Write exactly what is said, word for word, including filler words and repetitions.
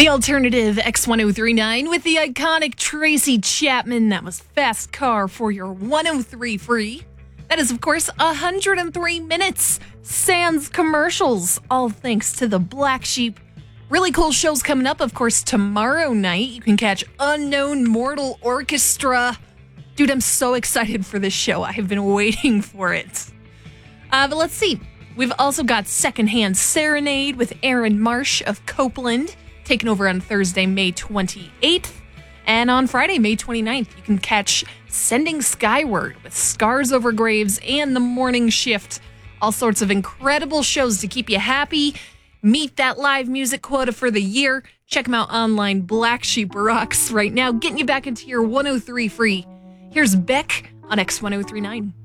The alternative X ten thirty-nine with the iconic Tracy Chapman. That was Fast Car for your one oh three free. That is, of course, one hundred three minutes. Sans commercials, all thanks to the Black Sheep. Really cool shows coming up, of course, tomorrow night. You can catch Unknown Mortal Orchestra. Dude, I'm so excited for this show. I have been waiting for it. Uh, but let's see. We've also got Secondhand Serenade with Aaron Marsh of Copeland, taking over on Thursday, May twenty-eighth. And on Friday, May twenty-ninth, you can catch Sending Skyward with Scars Over Graves and The Morning Shift. All sorts of incredible shows to keep you happy. Meet that live music quota for the year. Check them out online. Black Sheep rocks right now, getting you back into your one oh three free. Here's Beck on X ten thirty-nine.